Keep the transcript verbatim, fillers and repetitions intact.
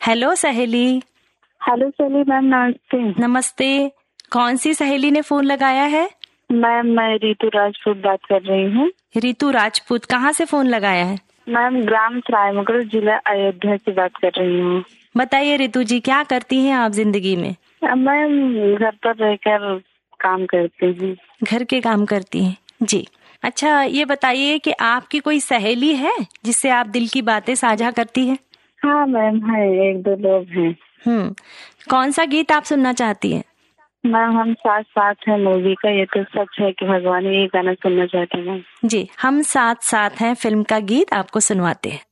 Hello सहेली। Hello सहेली ma'am, नमस्ते। नमस्ते। कौन सी सहेली ने फोन लगाया है? मैम मैं रितु राजपूत बात कर रही हूँ। रितु राजपूत, कहाँ से फोन लगाया है? मैम ग्राम सरायमुगल, जिला अयोध्या से बात कर रही हूँ। बताइए रितु जी, क्या करती हैं आप जिंदगी में? मैम घर पर रहकर काम करती हूँ। घर के काम करती हैं जी। अच्छा, ये बताइए कि आपकी कोई सहेली है जिससे आप दिल की बातें साझा करती हैं? हाँ मैम है, एक दो लोग हैं। हम्म कौन सा गीत आप सुनना चाहती हैं? मैम हम साथ साथ हैं मूवी का ये तो सच है कि भगवान, ये गाना सुनना चाहते हैं। जी, हम साथ साथ हैं फिल्म का गीत आपको सुनवाते हैं।